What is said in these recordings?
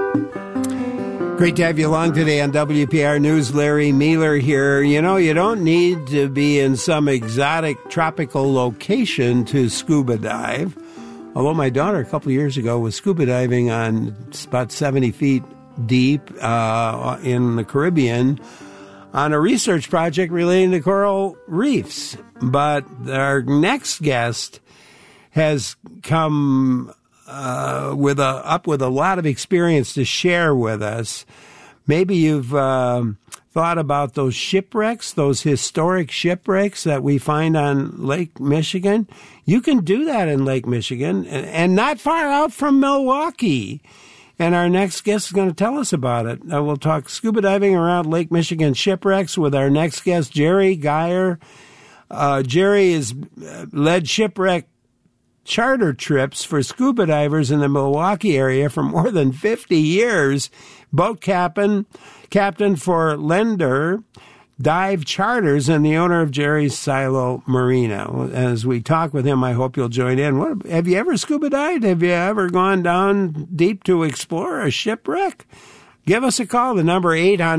Great to have you along today on WPR News. Larry Mealer here. You know, you don't need to be in some exotic tropical location to scuba dive. Although my daughter a couple of years ago was scuba diving on about 70 feet deep in the Caribbean on a research project relating to coral reefs. But our next guest has come with a lot of experience to share with us. Maybe you've thought about those shipwrecks, those historic shipwrecks that we find on Lake Michigan. You can do that in Lake Michigan and not far out from Milwaukee. And our next guest is going to tell us about it. We'll talk scuba diving around Lake Michigan shipwrecks with our next guest, Jerry Geyer. Jerry has led shipwreck charter trips for scuba divers in the Milwaukee area for more than 50 years. Boat captain for Lender Dive Charters and the owner of Jerry's Silo Marina. As we talk with him, I hope you'll join in. Have you ever scuba dived? Have you ever gone down deep to explore a shipwreck? Give us a call. The number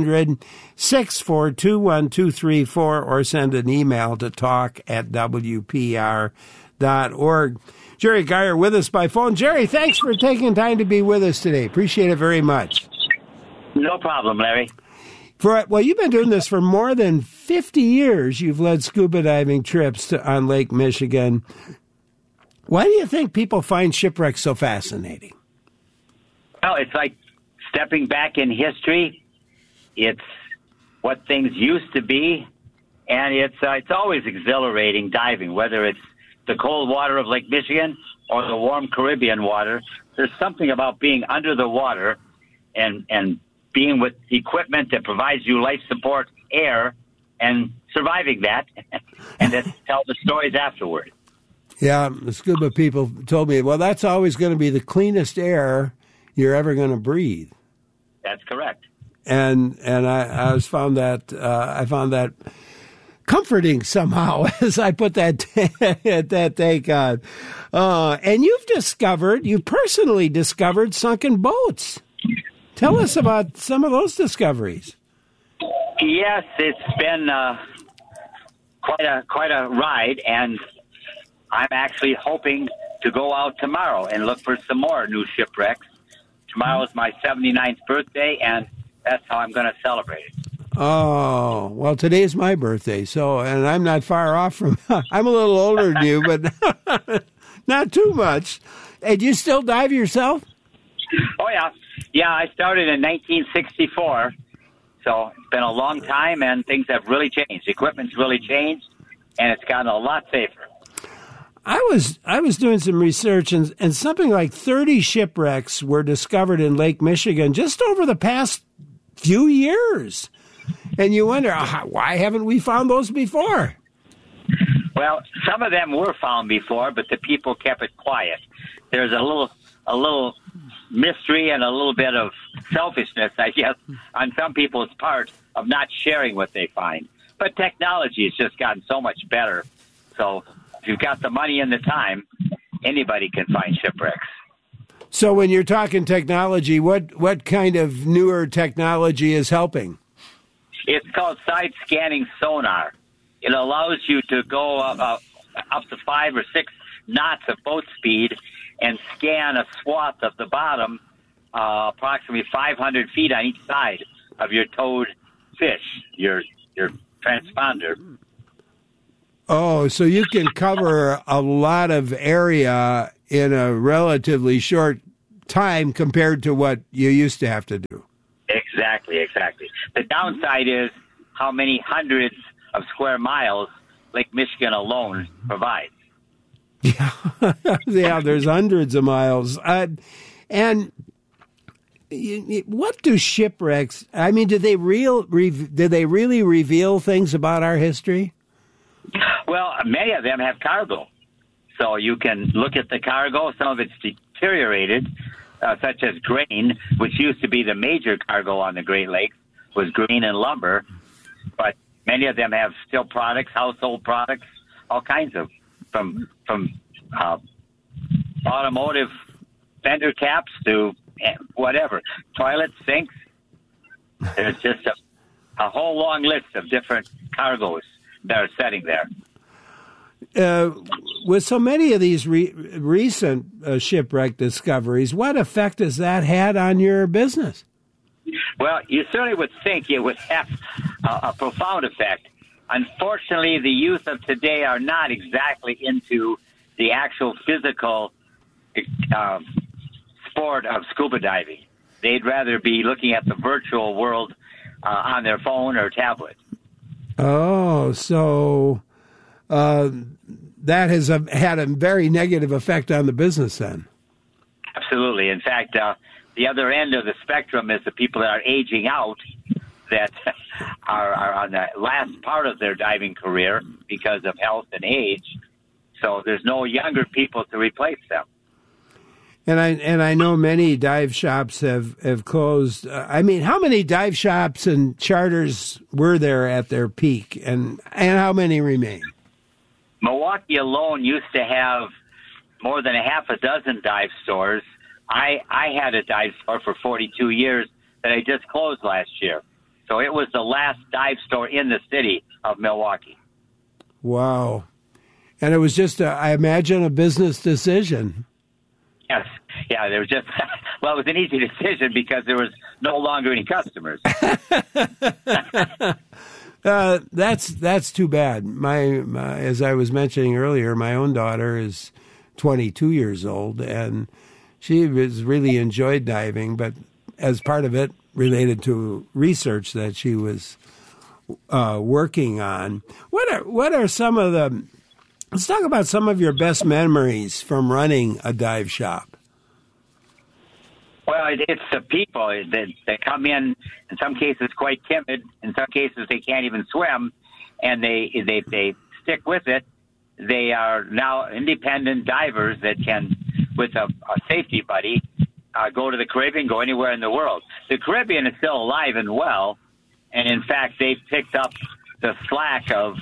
800-642-1234 or send an email to talk@wpr.org. Jerry Geyer with us by phone. Jerry, thanks for taking time to be with us today. Appreciate it very much. No problem, Larry. You've been doing this for more than 50 years. You've led scuba diving trips on Lake Michigan. Why do you think people find shipwrecks so fascinating? Well, it's like stepping back in history. It's what things used to be, and it's always exhilarating diving, whether it's the cold water of Lake Michigan or the warm Caribbean water. There's something about being under the water and being with equipment that provides you life support air and surviving that and then tell the stories afterward. Yeah, the scuba people told me, well, that's always going to be the cleanest air you're ever going to breathe. That's correct. And I found that comforting somehow as I put that take on. And you've personally discovered sunken boats. Tell us about some of those discoveries. Yes, it's been quite a ride, and I'm actually hoping to go out tomorrow and look for some more new shipwrecks. Tomorrow is my 79th birthday, and that's how I'm going to celebrate it. Oh, well, today's my birthday, and I'm not far off from, I'm a little older than you, but not too much. And you still dive yourself? Oh, yeah. Yeah, I started in 1964, so it's been a long time, and things have really changed. Equipment's really changed, and it's gotten a lot safer. I was doing some research, and something like 30 shipwrecks were discovered in Lake Michigan just over the past few years. And you wonder, why haven't we found those before? Well, some of them were found before, but the people kept it quiet. There's a little mystery and a little bit of selfishness, I guess, on some people's part of not sharing what they find. But technology has just gotten so much better. So if you've got the money and the time, anybody can find shipwrecks. So when you're talking technology, what kind of newer technology is helping? It's called side-scanning sonar. It allows you to go up to 5 or 6 knots of boat speed and scan a swath of the bottom, approximately 500 feet on each side of your towed fish, your transponder. Oh, so you can cover a lot of area in a relatively short time compared to what you used to have to do. Exactly. The downside is how many hundreds of square miles Lake Michigan alone provides. Yeah, there's hundreds of miles. And what do shipwrecks, I mean, did they really reveal things about our history? Well, many of them have cargo. So you can look at the cargo. Some of it's deteriorated, such as grain, which used to be the major cargo on the Great Lakes, was grain and lumber. But many of them have still products, household products, all kinds of, from automotive fender caps to whatever, toilets, sinks. There's just a whole long list of different cargoes that are sitting there. With so many of these recent shipwreck discoveries, what effect has that had on your business? Well, you certainly would think it would have a profound effect. Unfortunately, the youth of today are not exactly into the actual physical sport of scuba diving. They'd rather be looking at the virtual world on their phone or tablet. Oh, so that has had a very negative effect on the business then. Absolutely. In fact, the other end of the spectrum is the people that are aging out, that are on the last part of their diving career because of health and age. So there's no younger people to replace them. And I know many dive shops have closed. I mean, how many dive shops and charters were there at their peak, and how many remain? Milwaukee alone used to have more than a half a dozen dive stores. I had a dive store for 42 years that I just closed last year. So it was the last dive store in the city of Milwaukee. Wow. And it was just, I imagine, a business decision. Yes. Yeah, there was just, well, it was an easy decision because there was no longer any customers. That's too bad. My as I was mentioning earlier, my own daughter is 22 years old, and she has really enjoyed diving, but as part of it related to research that she was working on. What are some of the? Let's talk about some of your best memories from running a dive shop. Well, it's the people that come in some cases quite timid, in some cases they can't even swim, and they stick with it. They are now independent divers that can, with a safety buddy, go to the Caribbean, go anywhere in the world. The Caribbean is still alive and well, and in fact they've picked up the slack of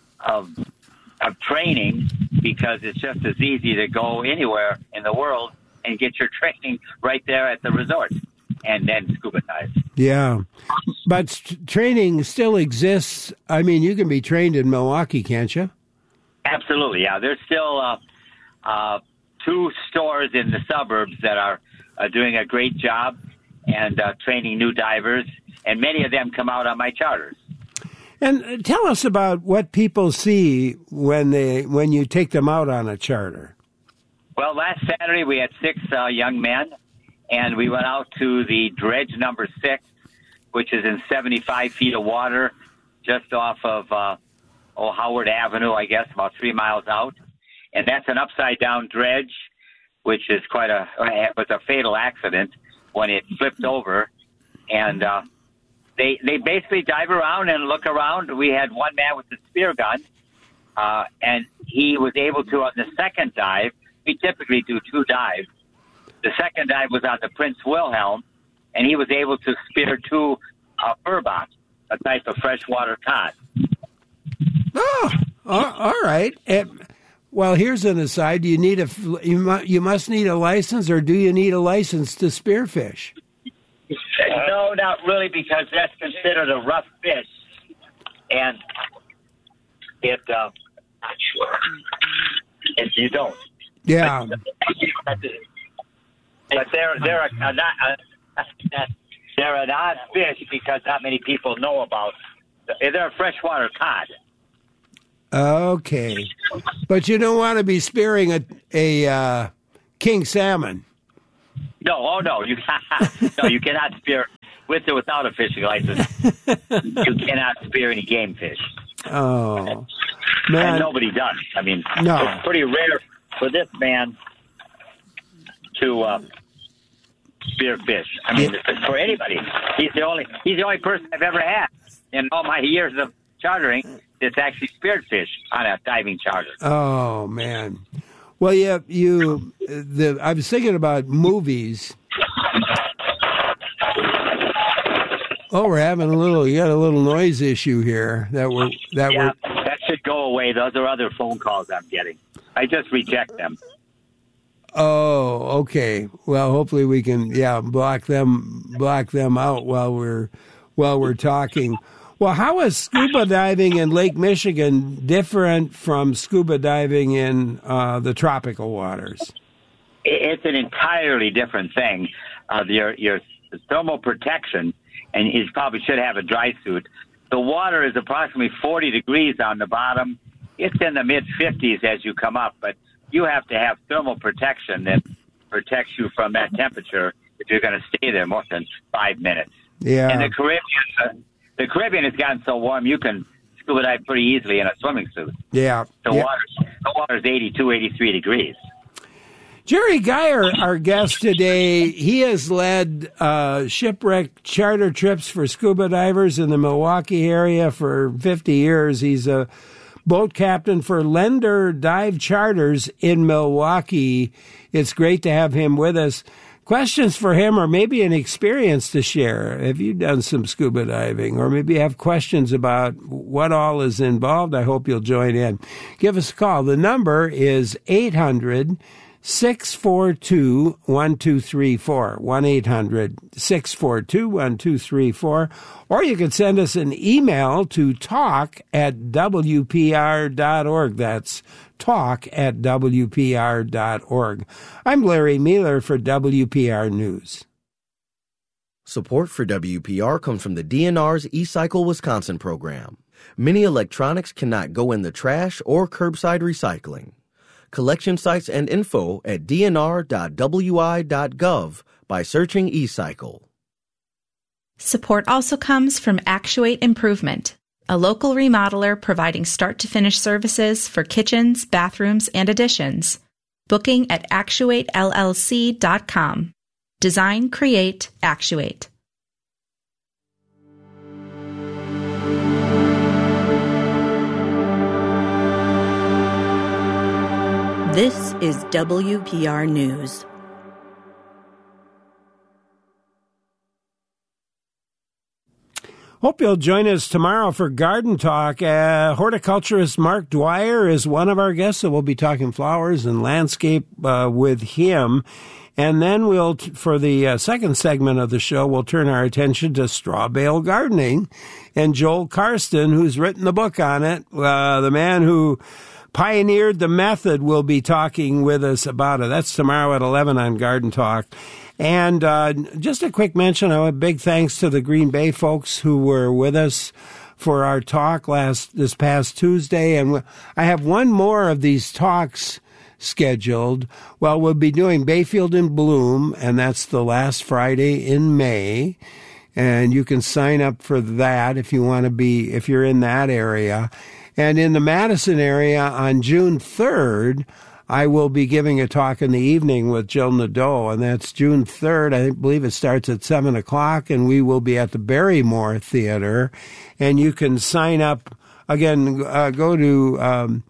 training, because it's just as easy to go anywhere in the world and get your training right there at the resort and then scuba dive. Yeah. But training still exists. I mean, you can be trained in Milwaukee, can't you? Absolutely, yeah. There's still 2 stores in the suburbs that are doing a great job and training new divers, and many of them come out on my charters. And tell us about what people see when you take them out on a charter. Well, last Saturday we had 6 young men, and we went out to the dredge number 6, which is in 75 feet of water just off of Howard Avenue, I guess, about 3 miles out. And that's an upside-down dredge, which is was a fatal accident when it flipped over. And they basically dive around and look around. We had one man with a spear gun, and he was able to, on the second dive, we typically do 2 dives. The second dive was on the Prince Wilhelm, and he was able to spear 2 burbot, a type of freshwater cod. Oh, all right. Well, here's an aside. You must need a license, or do you need a license to spearfish? No, not really, because that's considered a rough fish, and not sure. If you don't. Yeah. But they're an odd fish because not many people know about. They're a freshwater cod. Okay, but you don't want to be spearing a king salmon. No, you cannot spear with or without a fishing license. You cannot spear any game fish. Oh, man. And nobody does. I mean, no. It's pretty rare for this man to spear fish. I mean, for anybody. He's the only person I've ever had in all my years of chartering that's actually speared fish on a diving charter. Oh, man. Well, yeah, I was thinking about movies. Oh, we're having you got a little noise issue here. That should go away. Those are other phone calls I'm getting. I just reject them. Oh, okay. Well, hopefully we can, block them out while we're talking. Well, how is scuba diving in Lake Michigan different from scuba diving in the tropical waters? It's an entirely different thing. Your thermal protection, and you probably should have a dry suit. The water is approximately 40 degrees on the bottom. It's in the mid-50s as you come up, but you have to have thermal protection that protects you from that temperature if you're going to stay there more than 5 minutes. Yeah. And the Caribbean has gotten so warm you can scuba dive pretty easily in a swimming suit. Yeah. The water's 82, 83 degrees. Jerry Geyer, our guest today, he has led shipwreck charter trips for scuba divers in the Milwaukee area for 50 years. He's a boat captain for Lender Dive Charters in Milwaukee. It's great to have him with us. Questions for him, or maybe an experience to share. Have you done some scuba diving, or maybe you have questions about what all is involved? I hope you'll join in. Give us a call. The number is 800-642-1234, 1-800-642-1234, or you can send us an email to talk@wpr.org. That's talk@wpr.org. I'm Larry Mueller for WPR News. Support for WPR comes from the DNR's eCycle Wisconsin program. Many electronics cannot go in the trash or curbside recycling. Collection sites and info at dnr.wi.gov by searching eCycle. Support also comes from Actuate Improvement, a local remodeler providing start-to-finish services for kitchens, bathrooms, and additions. Booking at actuatellc.com. Design, create, actuate. This is WPR News. Hope you'll join us tomorrow for Garden Talk. Horticulturist Mark Dwyer is one of our guests, so we'll be talking flowers and landscape with him. And then for the second segment of the show, we'll turn our attention to straw bale gardening. And Joel Karsten, who's written the book on it, the man who pioneered the method, will be talking with us about it. That's tomorrow at 11 on Garden Talk. And just a quick mention, a big thanks to the Green Bay folks who were with us for our talk this past Tuesday. And I have one more of these talks scheduled. Well, we'll be doing Bayfield in Bloom, and that's the last Friday in May. And you can sign up for that if you're in that area. And in the Madison area on June 3rd, I will be giving a talk in the evening with Jill Nadeau, and that's June 3rd. I believe it starts at 7 o'clock, and we will be at the Barrymore Theater. And you can sign up. Again, go to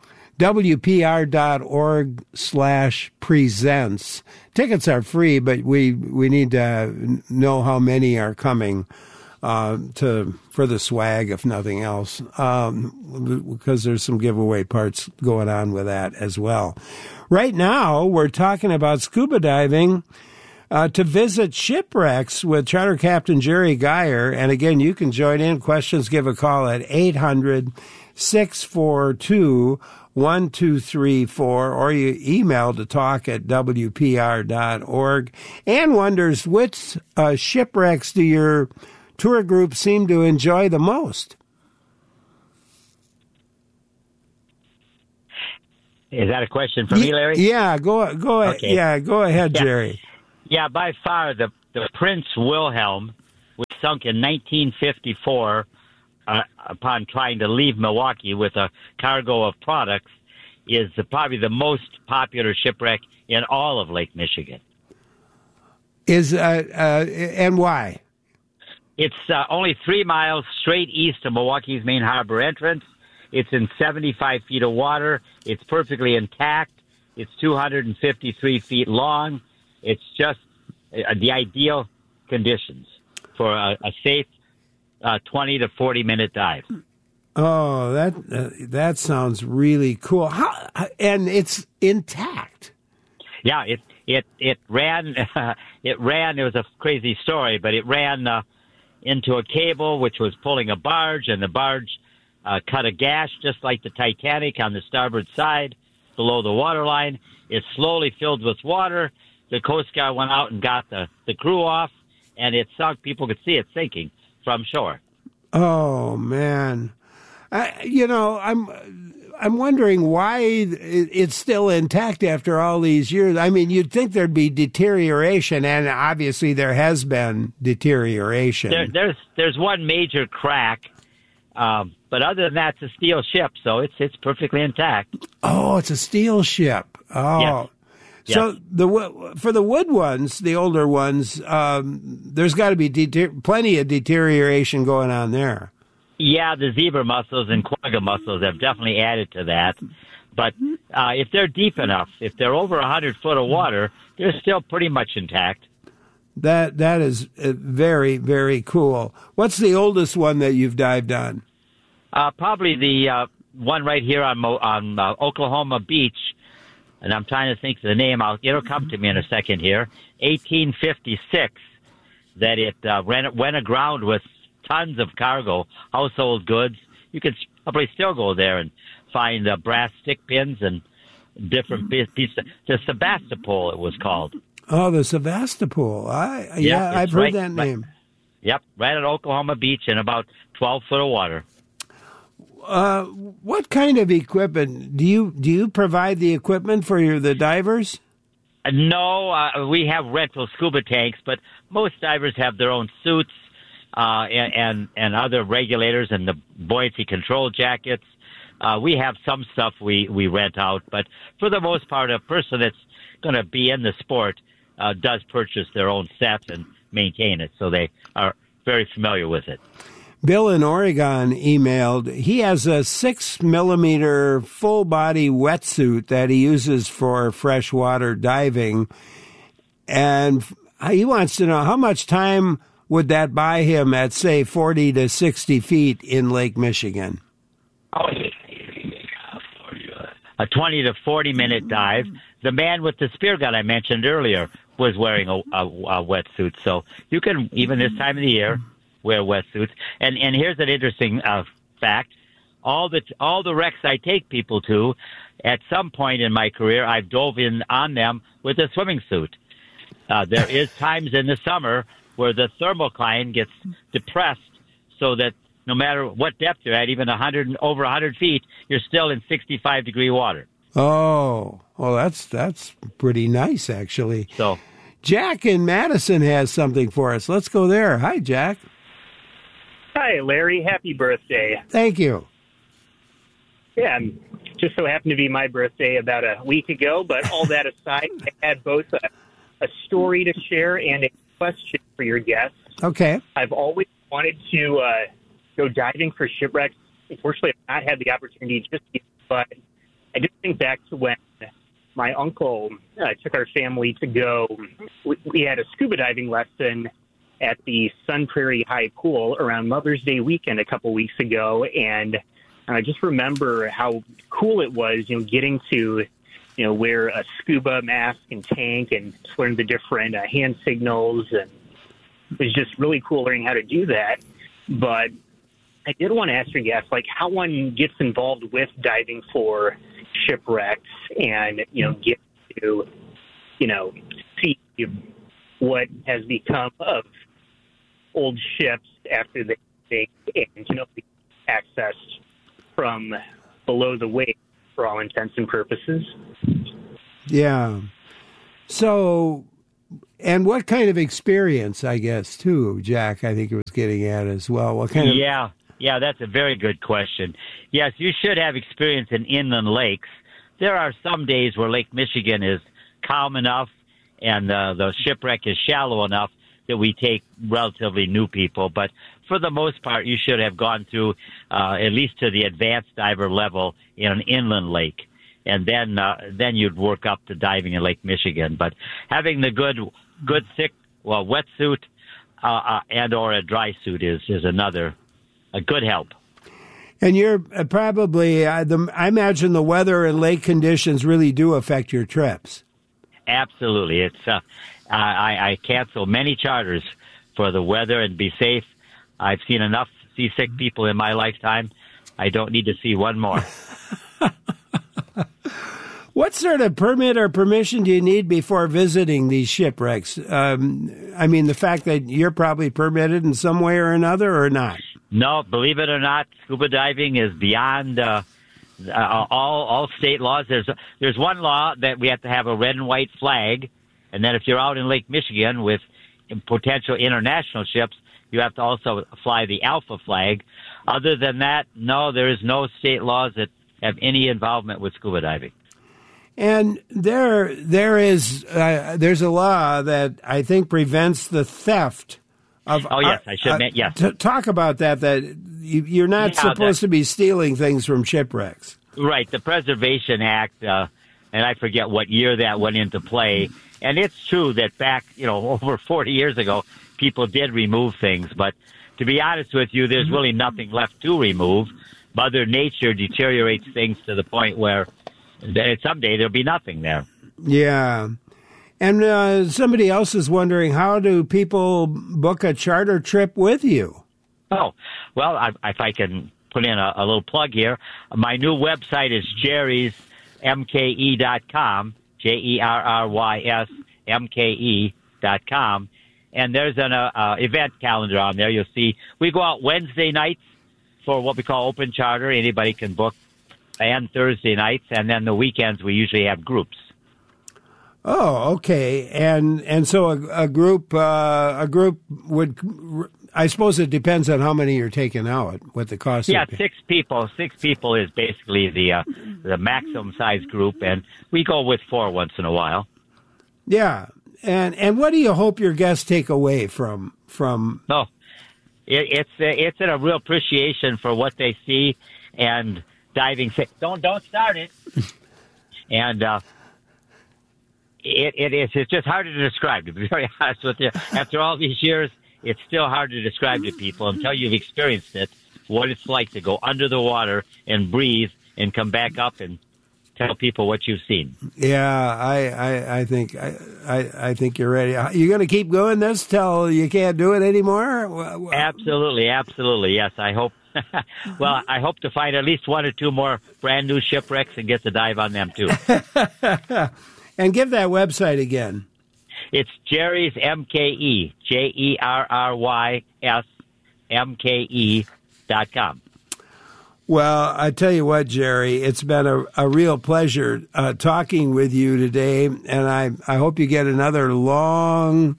wpr.org/presents. Tickets are free, but we need to know how many are coming for the swag, if nothing else, because there's some giveaway parts going on with that as well. Right now, we're talking about scuba diving to visit shipwrecks with Charter Captain Jerry Geyer. And again, you can join in. Questions, give a call at 800-642-1234, or you email to talk@wpr.org. Ann wonders, which shipwrecks do your tour group seem to enjoy the most? Is that a question for me, Larry? Yeah, go okay. Yeah, go ahead, Jerry. Yeah, by far the Prince Wilhelm, which sunk in 1954 upon trying to leave Milwaukee with a cargo of products, is probably the most popular shipwreck in all of Lake Michigan. And why? It's only 3 miles straight east of Milwaukee's main harbor entrance. It's in 75 feet of water. It's perfectly intact. It's 253 feet long. It's just the ideal conditions for a safe 20 to 40-minute dive. Oh, that sounds really cool. And it's intact. Yeah, It ran. It ran. It was a crazy story, but it ran into a cable which was pulling a barge, and the barge cut a gash just like the Titanic on the starboard side below the waterline. It slowly filled with water. The Coast Guard went out and got the crew off, and it sunk. People could see it sinking from shore. Oh man, I'm wondering why it's still intact after all these years. I mean, you'd think there'd be deterioration, and obviously there has been deterioration. There's one major crack, but other than that, it's a steel ship, so it's perfectly intact. Oh, it's a steel ship. Oh. Yes. So for the wood ones, the older ones, there's got to be plenty of deterioration going on there. Yeah, the zebra mussels and quagga mussels have definitely added to that. But if they're deep enough, if they're over 100 foot of water, they're still pretty much intact. That is very, very cool. What's the oldest one that you've dived on? Probably the one right here on Oklahoma Beach. And I'm trying to think of the name. It'll come to me in a second here. 1856, that it went aground with tons of cargo, household goods. You could probably still go there and find brass stick pins and different pieces. The Sebastopol, it was called. Oh, the Sebastopol. I've heard that name. Yep, right at Oklahoma Beach in about 12 foot of water. What kind of equipment do you provide the equipment for the divers? No, we have rental scuba tanks, but most divers have their own suits and other regulators and the buoyancy control jackets. We have some stuff we rent out, but for the most part, a person that's going to be in the sport does purchase their own set and maintain it, so they are very familiar with it. Bill in Oregon emailed, he has a 6mm full-body wetsuit that he uses for freshwater diving, and he wants to know how much time would that buy him at, say, 40 to 60 feet in Lake Michigan? A 20 to 40-minute dive. The man with the spear gun I mentioned earlier was wearing a wetsuit, so you can, even this time of the year, wear wetsuits. And here's an interesting fact. All the wrecks I take people to, at some point in my career, I've dove in on them with a swimming suit. There is times in the summer where the thermocline gets depressed so that no matter what depth you're at, even over 100 feet, you're still in 65-degree water. Oh, well, that's pretty nice, actually. So, Jack in Madison has something for us. Let's go there. Hi, Jack. Hi, Larry. Happy birthday. Thank you. Yeah, just so happened to be my birthday about a week ago, but all that aside, I had both a story to share and a question for your guests. Okay. I've always wanted to go diving for shipwrecks. Unfortunately, I've not had the opportunity just yet, but I just think back to when my uncle took our family to go. We had a scuba diving lesson at the Sun Prairie High Pool around Mother's Day weekend a couple weeks ago, and I just remember how cool it was, getting to, wear a scuba mask and tank and learn the different hand signals, and it was just really cool learning how to do that. But I did want to ask your guests, how one gets involved with diving for shipwrecks and, get to, see what has become of old ships after they sink and be accessed from below the waves for all intents and purposes. Yeah. So, and what kind of experience, I guess, too, Jack, I think it was getting at as well. What kind of... Yeah, that's a very good question. Yes, you should have experience in inland lakes. There are some days where Lake Michigan is calm enough and the shipwreck is shallow enough that we take relatively new people. But for the most part, you should have gone through at least to the advanced diver level in an inland lake. And then you'd work up to diving in Lake Michigan. But having the good thick, wetsuit and or a dry suit is another a good help. And you're probably, I imagine the weather and lake conditions really do affect your trips. Absolutely. It's I cancel many charters for the weather and be safe. I've seen enough seasick people in my lifetime. I don't need to see one more. What sort of permit or permission do you need before visiting these shipwrecks? I mean, the fact that you're probably permitted in some way or another, or not? No, believe it or not, scuba diving is beyond all state laws. There's one law that we have to have a red and white flag, and then if you're out in Lake Michigan with potential international ships, you have to also fly the Alpha flag. Other than that, no, there is no state laws that have any involvement with scuba diving. And there's a law that I think prevents the theft of. Oh yes, I should admit yes. Talk about that. That you're not supposed to be stealing things from shipwrecks. Right, the Preservation Act, and I forget what year that went into play. And it's true that back, over 40 years ago, people did remove things. But to be honest with you, there's really nothing left to remove. Mother Nature deteriorates things to the point where someday there'll be nothing there. Yeah. And somebody else is wondering, how do people book a charter trip with you? Oh, well, if I can put in a little plug here, my new website is jerrysmke.com, JERRYSMKE.com. And there's an event calendar on there. You'll see we go out Wednesday nights for what we call open charter. Anybody can book. And Thursday nights, and then the weekends we usually have groups. Oh, okay. And so a group would, I suppose it depends on how many you're taking out, what the cost is. Yeah, 6 people. 6 people is basically the maximum size group, and we go with 4 once in a while. Yeah. And what do you hope your guests take away from? No, it's a real appreciation for what they see and diving. Don't start it. And it's just hard to describe, to be very honest with you. After all these years, it's still hard to describe to people until you've experienced it, what it's like to go under the water and breathe and come back up and tell people what you've seen. Yeah, I think you're ready. You going to keep going this till you can't do it anymore? Absolutely, yes. I hope. Well, I hope to find at least 1 or 2 more brand new shipwrecks and get to dive on them too. And give that website again. It's Jerry's MKE, JERRYSMKE.com. Well, I tell you what, Jerry, it's been a real pleasure talking with you today, and I hope you get another long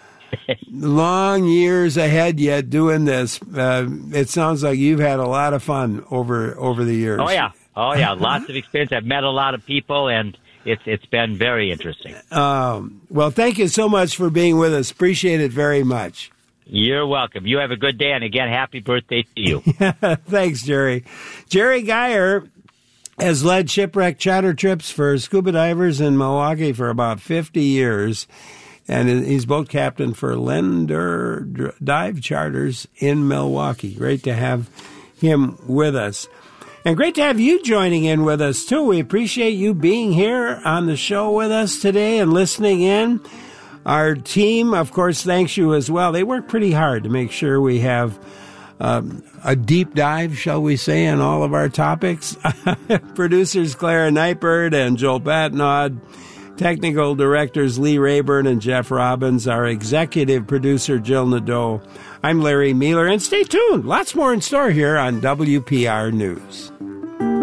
years ahead yet doing this. It sounds like you've had a lot of fun over the years. Oh yeah, lots of experience. I've met a lot of people, and it's been very interesting. Well, thank you so much for being with us. Appreciate it very much. You're welcome. You have a good day, and again, happy birthday to you. Thanks, Jerry. Jerry Geyer has led shipwreck charter trips for scuba divers in Milwaukee for about 50 years, and he's boat captain for Lender Dive Charters in Milwaukee. Great to have him with us. And great to have you joining in with us, too. We appreciate you being here on the show with us today and listening in. Our team, of course, thanks you as well. They work pretty hard to make sure we have a deep dive, shall we say, in all of our topics. Producers Clara Neipert and Joel Patnaud. Technical directors Lee Rayburn and Jeff Robbins. Our executive producer Jill Nadeau. I'm Larry Mealer, and stay tuned. Lots more in store here on WPR News.